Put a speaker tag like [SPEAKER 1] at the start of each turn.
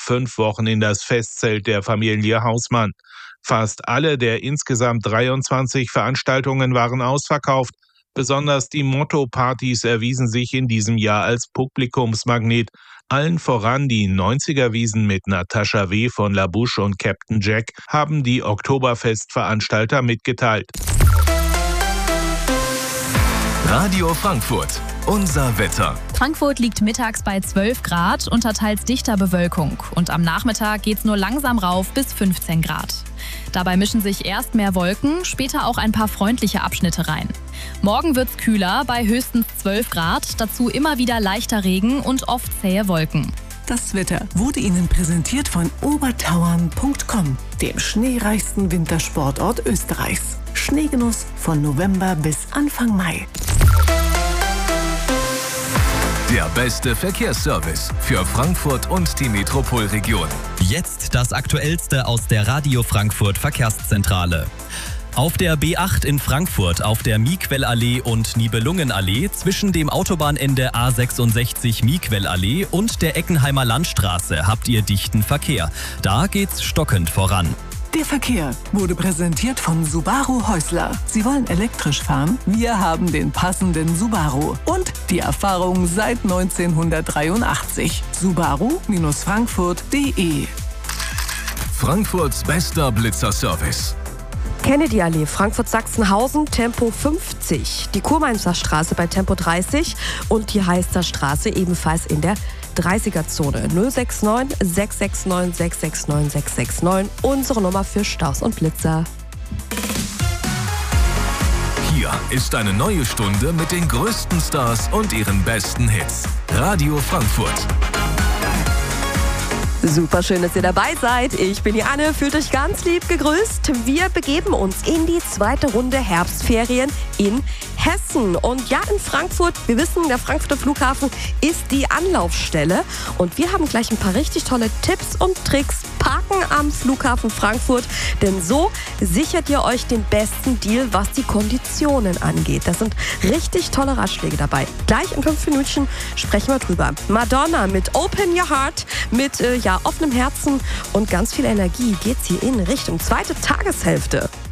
[SPEAKER 1] 5 Wochen in das Festzelt der Familie Hausmann. Fast alle der insgesamt 23 Veranstaltungen waren ausverkauft. Besonders die Motto-Partys erwiesen sich in diesem Jahr als Publikumsmagnet. Allen voran die 90er-Wiesen mit Natascha W. von La Bouche und Captain Jack haben die Oktoberfestveranstalter mitgeteilt.
[SPEAKER 2] Radio Frankfurt, unser Wetter.
[SPEAKER 3] Frankfurt liegt mittags bei 12 Grad unter teils dichter Bewölkung. Und am Nachmittag geht's nur langsam rauf bis 15 Grad. Dabei mischen sich erst mehr Wolken, später auch ein paar freundliche Abschnitte rein. Morgen wird's kühler bei höchstens 12 Grad, dazu immer wieder leichter Regen und oft zähe Wolken.
[SPEAKER 4] Das Wetter wurde Ihnen präsentiert von obertauern.com, dem schneereichsten Wintersportort Österreichs. Schneegenuss von November bis Anfang Mai.
[SPEAKER 2] Der beste Verkehrsservice für Frankfurt und die Metropolregion.
[SPEAKER 5] Jetzt das Aktuellste aus der Radio Frankfurt Verkehrszentrale. Auf der B8 in Frankfurt, auf der Miequellallee und Nibelungenallee zwischen dem Autobahnende A66 Miequellallee und der Eckenheimer Landstraße habt ihr dichten Verkehr. Da geht's stockend voran.
[SPEAKER 4] Der Verkehr wurde präsentiert von Subaru Häusler. Sie wollen elektrisch fahren? Wir haben den passenden Subaru. Und die Erfahrung seit 1983. Subaru-Frankfurt.de.
[SPEAKER 2] Frankfurts bester Blitzerservice.
[SPEAKER 6] Kennedy-Allee, Frankfurt-Sachsenhausen, Tempo 50. Die Kurmainzer Straße bei Tempo 30 und die Heißer Straße ebenfalls in der 30er-Zone. 069 669 669 669, unsere Nummer für Staus und Blitzer.
[SPEAKER 2] Hier ist eine neue Stunde mit den größten Stars und ihren besten Hits. Radio Frankfurt.
[SPEAKER 6] Super schön, dass ihr dabei seid. Ich bin die Anne, fühlt euch ganz lieb gegrüßt. Wir begeben uns in die zweite Runde Herbstferien in Hessen. Und ja, in Frankfurt, wir wissen, der Frankfurter Flughafen ist die Anlaufstelle. Und wir haben gleich ein paar richtig tolle Tipps und Tricks. Parken am Flughafen Frankfurt, denn so sichert ihr euch den besten Deal, was die Konditionen angeht. Das sind richtig tolle Ratschläge dabei. Gleich in 5 Minuten sprechen wir drüber. Madonna mit Open Your Heart, mit offenem Herzen und ganz viel Energie geht's hier in Richtung zweite Tageshälfte.